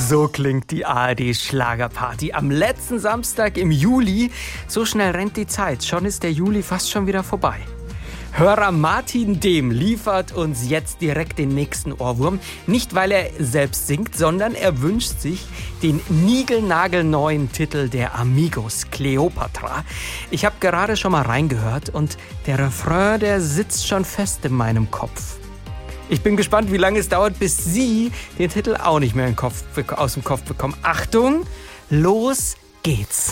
So klingt die ARD-Schlagerparty am letzten Samstag im Juli. So schnell rennt die Zeit. Schon ist der Juli fast schon wieder vorbei. Hörer Martin Dehm liefert uns jetzt direkt den nächsten Ohrwurm. Nicht, weil er selbst singt, sondern er wünscht sich den niegelnagelneuen Titel der Amigos, Kleopatra. Ich habe gerade schon mal reingehört und der Refrain, der sitzt schon fest in meinem Kopf. Ich bin gespannt, wie lange es dauert, bis Sie den Titel auch nicht mehr aus dem Kopf bekommen. Achtung, los geht's!